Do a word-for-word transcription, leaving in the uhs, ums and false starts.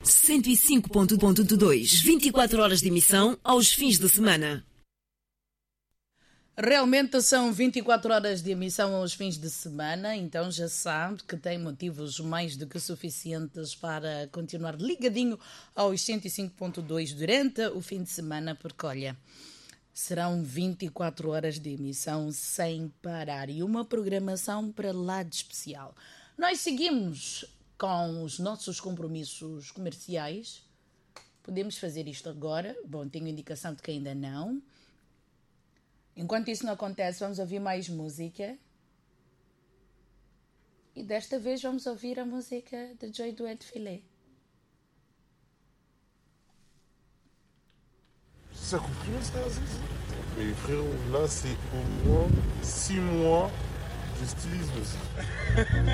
cento e cinco ponto dois. vinte e quatro horas de emissão aos fins de semana. Realmente são vinte e quatro horas de emissão aos fins de semana, então já sabe que tem motivos mais do que suficientes para continuar ligadinho aos cento e cinco ponto dois durante o fim de semana, porque olha, serão vinte e quatro horas de emissão sem parar e uma programação para lá de especial. Nós seguimos com os nossos compromissos comerciais. Podemos fazer isto agora? Bom, tenho indicação de que ainda não. Enquanto isso não acontece, vamos ouvir mais música. E desta vez vamos ouvir a música de Joy Duet Filet. Ça comprime ça, mais frérot, là c'est au moins six mois, je stylise aussi.